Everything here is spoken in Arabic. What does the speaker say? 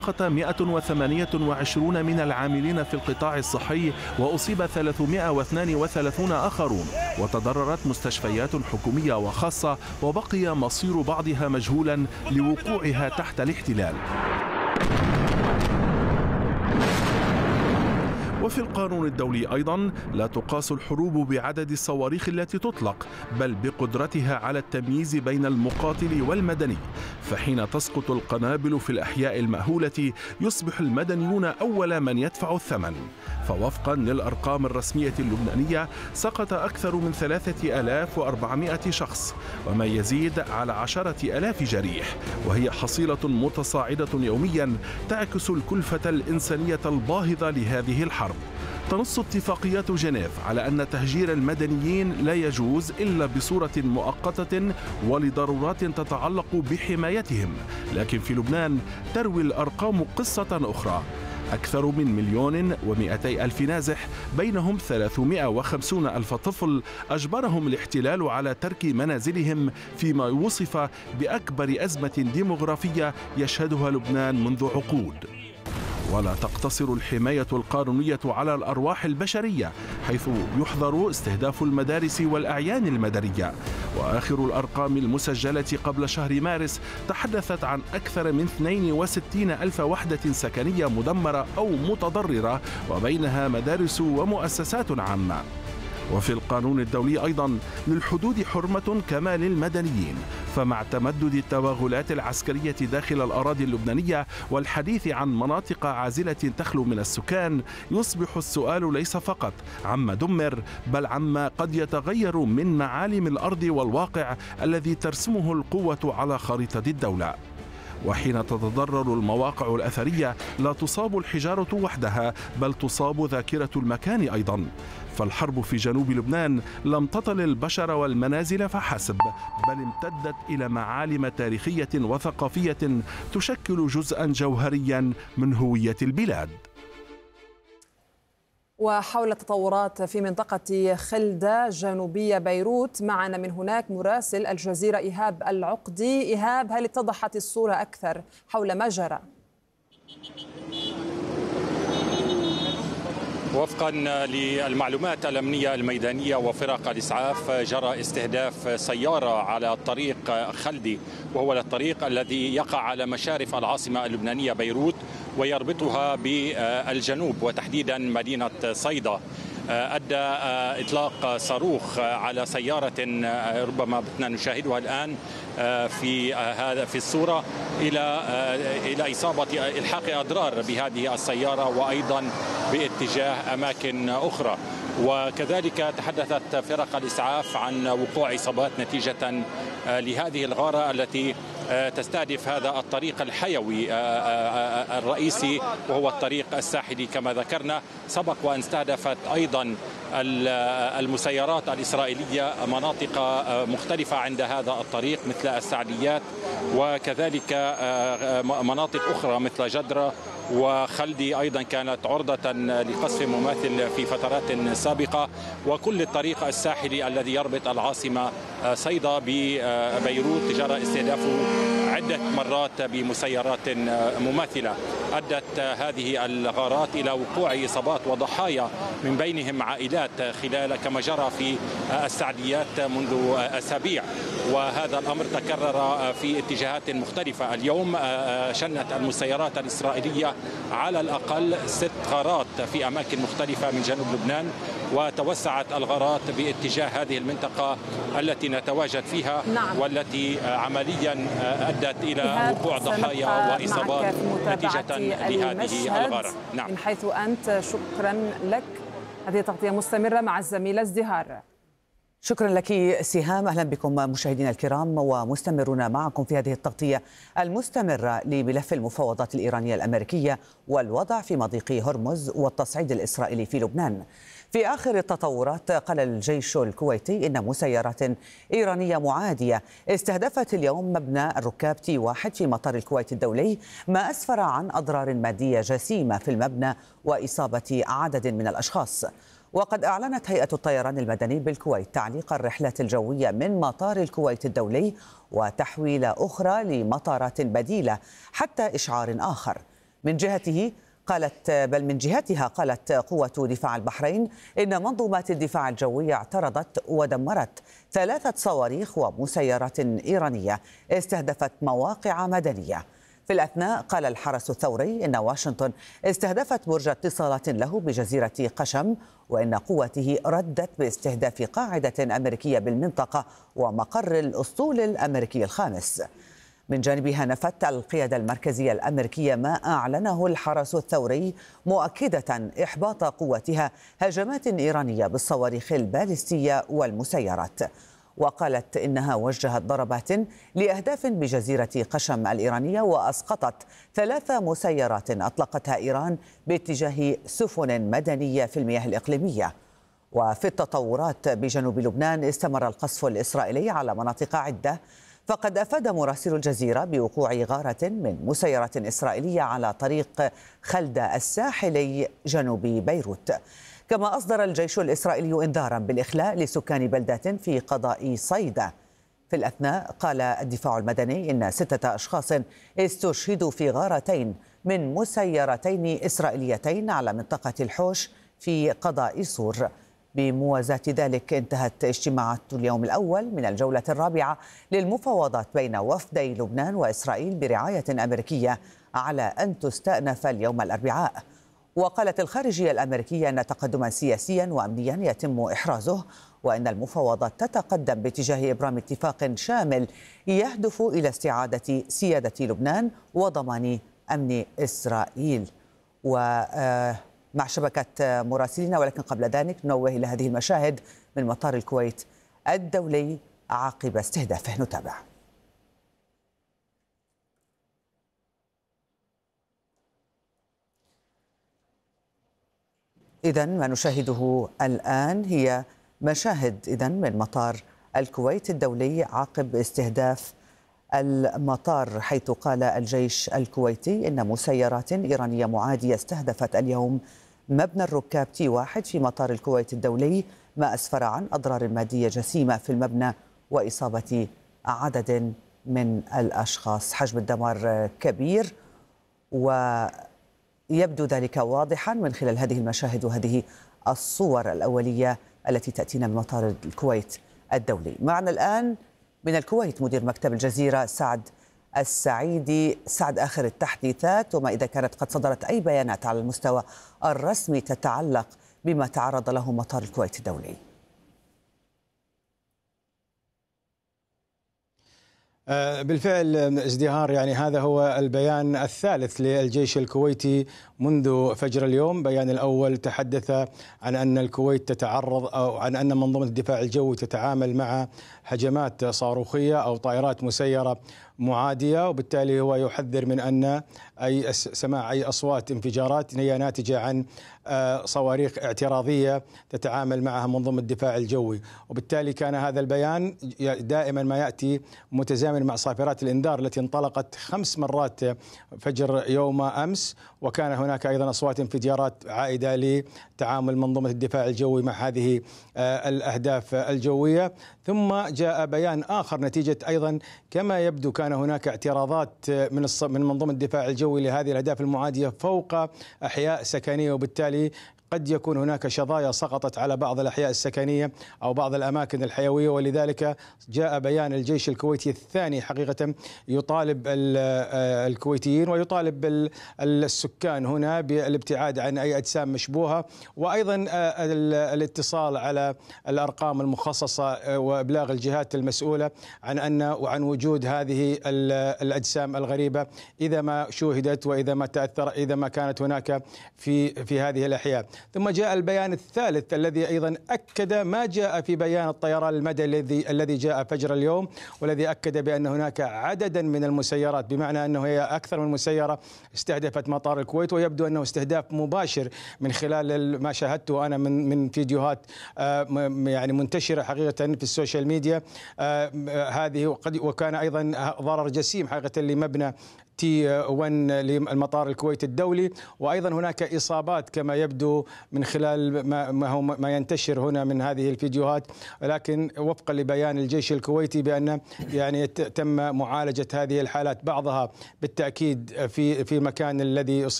سقط 128 من العاملين في القطاع الصحي وأصيب 332 آخرون، وتضررت مستشفيات حكومية وخاصة، وبقي مصير بعضها مجهولا لوقوعها تحت الاحتلال. وفي القانون الدولي أيضا لا تقاس الحروب بعدد الصواريخ التي تطلق، بل بقدرتها على التمييز بين المقاتل والمدني، فحين تسقط القنابل في الأحياء المأهولة يصبح المدنيون أول من يدفع الثمن. فوفقا للأرقام الرسمية اللبنانية سقط أكثر من 3400 شخص وما يزيد على 10,000 جريح، وهي حصيلة متصاعدة يوميا تعكس الكلفة الإنسانية الباهظة لهذه الحرب. تنص اتفاقيات جنيف على أن تهجير المدنيين لا يجوز إلا بصورة مؤقتة ولضرورات تتعلق بحمايتهم، لكن في لبنان تروي الأرقام قصة أخرى. أكثر من 1,200,000 نازح، بينهم 350,000 طفل أجبرهم الاحتلال على ترك منازلهم، فيما وصف بأكبر أزمة ديمغرافية يشهدها لبنان منذ عقود. ولا تقتصر الحماية القانونية على الأرواح البشرية، حيث يحظر استهداف المدارس والأعيان المدنية، وآخر الأرقام المسجلة قبل شهر مارس تحدثت عن أكثر من 62,000 وحدة سكنية مدمرة أو متضررة، وبينها مدارس ومؤسسات عامة. وفي القانون الدولي أيضا للحدود حرمة كما للمدنيين، فمع تمدد التوغلات العسكرية داخل الأراضي اللبنانية والحديث عن مناطق عازلة تخلو من السكان، يصبح السؤال ليس فقط عما دمر، بل عما قد يتغير من معالم الأرض والواقع الذي ترسمه القوة على خريطة الدولة. وحين تتضرر المواقع الأثرية لا تصاب الحجارة وحدها، بل تصاب ذاكرة المكان أيضا. فالحرب في جنوب لبنان لم تطل البشر والمنازل فحسب، بل امتدت إلى معالم تاريخية وثقافية تشكل جزءا جوهريا من هوية البلاد. وحول التطورات في منطقة خلدة جنوبية بيروت، معنا من هناك مراسل الجزيرة إيهاب العقدي. إيهاب، هل اتضحت الصورة أكثر حول ما جرى؟ وفقا للمعلومات الأمنية الميدانية وفرق الإسعاف، جرى استهداف سيارة على طريق خلدي، وهو الطريق الذي يقع على مشارف العاصمة اللبنانية بيروت ويربطها بالجنوب وتحديدا مدينة صيدا. أدى إطلاق صاروخ على سيارة ربما بدنا نشاهدها الآن في الصورة إلى إصابة إلحاق أضرار بهذه السيارة وأيضا باتجاه أماكن أخرى. وكذلك تحدثت فرق الإسعاف عن وقوع إصابات نتيجة لهذه الغارة التي تستهدف هذا الطريق الحيوي الرئيسي وهو الطريق الساحلي كما ذكرنا. سبق وأن استهدفت أيضا المسيرات الإسرائيلية مناطق مختلفة عند هذا الطريق مثل السعديات، وكذلك مناطق أخرى مثل جدرة وخلدي أيضا كانت عرضة لقصف مماثل في فترات سابقة. وكل الطريق الساحلي الذي يربط العاصمة صيدا ببيروت جرى استهدافه عدة مرات بمسيرات مماثلة. أدت هذه الغارات إلى وقوع إصابات وضحايا من بينهم عائلات خلال كما جرى في السعديات منذ أسابيع، وهذا الأمر تكرر في اتجاهات مختلفة. اليوم شنت المسيرات الإسرائيلية على الأقل 6 غارات في أماكن مختلفة من جنوب لبنان، وتوسعت الغارات باتجاه هذه المنطقة التي نتواجد فيها. نعم. والتي عمليا أدت إلى وقوع ضحايا وإصابات نتيجة لهذه الغارة. نعم. من حيث أنت، شكرا لك. هذه تغطية مستمرة مع الزميلة ازدهار. شكرا لك سهام. أهلا بكم مشاهدينا الكرام، ومستمرون معكم في هذه التغطية المستمرة لملف المفاوضات الإيرانية الأمريكية والوضع في مضيق هرمز والتصعيد الإسرائيلي في لبنان. في آخر التطورات، قال الجيش الكويتي إن مسيرات إيرانية معادية استهدفت اليوم مبنى الركاب T1 في مطار الكويت الدولي، ما أسفر عن أضرار مادية جسيمة في المبنى وإصابة عدد من الأشخاص. وقد أعلنت هيئة الطيران المدني بالكويت تعليق الرحلات الجوية من مطار الكويت الدولي وتحويل أخرى لمطارات بديلة حتى إشعار آخر. من جهتها قالت قوة دفاع البحرين إن منظومات الدفاع الجوي اعترضت ودمرت 3 صواريخ ومسيرات إيرانية استهدفت مواقع مدنية. في الأثناء قال الحرس الثوري إن واشنطن استهدفت برج اتصالات له بجزيرة قشم، وإن قوته ردت باستهداف قاعدة أمريكية بالمنطقة ومقر الأسطول الأمريكي الخامس. من جانبها نفت القيادة المركزية الأمريكية ما أعلنه الحرس الثوري، مؤكدة إحباط قوتها هجمات إيرانية بالصواريخ البالستية والمسيرات. وقالت إنها وجهت ضربات لأهداف بجزيرة قشم الإيرانية وأسقطت 3 مسيرات أطلقتها إيران باتجاه سفن مدنية في المياه الإقليمية. وفي التطورات بجنوب لبنان استمر القصف الإسرائيلي على مناطق عدة، فقد أفاد مراسل الجزيرة بوقوع غارة من مسيرة إسرائيلية على طريق خلدة الساحلي جنوب بيروت. كما أصدر الجيش الإسرائيلي إنذارا بالإخلاء لسكان بلدات في قضاء صيدا. في الأثناء قال الدفاع المدني إن 6 أشخاص استشهدوا في غارتين من مسيرتين إسرائيليتين على منطقة الحوش في قضاء صور. بموازاة ذلك انتهت اجتماعات اليوم الأول من الجولة الرابعة للمفاوضات بين وفدي لبنان وإسرائيل برعاية أمريكية على أن تستأنف اليوم الأربعاء. وقالت الخارجية الأمريكية أن تقدما سياسيا وأمنيا يتم إحرازه، وأن المفاوضات تتقدم باتجاه إبرام اتفاق شامل يهدف إلى استعادة سيادة لبنان وضمان أمن إسرائيل. مع شبكة مراسلين، ولكن قبل ذلك ننوه إلى هذه المشاهد من مطار الكويت الدولي عقب استهدافه. نتابع. إذن ما نشاهده الآن هي مشاهد من مطار الكويت الدولي عقب استهداف المطار، حيث قال الجيش الكويتي إن مسيرات إيرانية معادية استهدفت اليوم مبنى الركاب T1 في مطار الكويت الدولي، ما أسفر عن أضرار مادية جسيمة في المبنى وإصابة عدد من الأشخاص. حجم الدمار كبير، ويبدو ذلك واضحا من خلال هذه المشاهد وهذه الصور الأولية التي تأتينا من مطار الكويت الدولي. معنا الآن من الكويت مدير مكتب الجزيرة سعد السعيدي. سعد، آخر التحديثات وما إذا كانت قد صدرت أي بيانات على المستوى الرسمي تتعلق بما تعرض له مطار الكويت الدولي؟ بالفعل ازدهار، هذا هو البيان الثالث للجيش الكويتي منذ فجر اليوم. البيان الأول تحدث عن أن الكويت تتعرض أو عن أن منظومة الدفاع الجوي تتعامل مع هجمات صاروخية أو طائرات مسيرة معادية، وبالتالي هو يحذر من أن سماع أي أصوات انفجارات هي ناتجة عن صواريخ اعتراضية تتعامل معها منظومة الدفاع الجوي. وبالتالي كان هذا البيان دائما ما يأتي متزامن مع صافرات الإنذار التي انطلقت 5 مرات فجر يوم أمس، وكان هناك أيضا أصوات انفجارات عائدة لتعامل منظومة الدفاع الجوي مع هذه الأهداف الجوية. ثم جاء بيان آخر نتيجة أيضا كما يبدو كان هناك اعتراضات من منظومة الدفاع الجوي لهذه الأهداف المعادية فوق أحياء سكنية، وبالتالي قد يكون هناك شظايا سقطت على بعض الأحياء السكنية أو بعض الأماكن الحيوية. ولذلك جاء بيان الجيش الكويتي الثاني حقيقة يطالب الكويتيين ويطالب السكان هنا بالابتعاد عن أي أجسام مشبوهة، وأيضا الاتصال على الأرقام المخصصة وإبلاغ الجهات المسؤولة عن وجود هذه الأجسام الغريبة إذا ما شوهدت وإذا ما تأثر إذا ما كانت هناك في هذه الأحياء. ثم جاء البيان الثالث الذي أيضا أكد ما جاء في بيان الطيران المدني الذي جاء فجر اليوم، والذي أكد بأن هناك عددا من المسيرات، بمعنى أنه هي أكثر من مسيرة استهدفت مطار الكويت، ويبدو أنه استهداف مباشر من خلال ما شاهدته أنا من فيديوهات منتشرة حقيقة في السوشيال ميديا. هذه وكان أيضا ضرر جسيم حقيقة لمبنى T1 للمطار الكويتي الدولي. وأيضا هناك إصابات كما يبدو من خلال ما ينتشر هنا من هذه الفيديوهات، ولكن وفقا لبيان الجيش الكويتي بأن يعني تم معالجة هذه الحالات، بعضها بالتأكيد في المكان الذي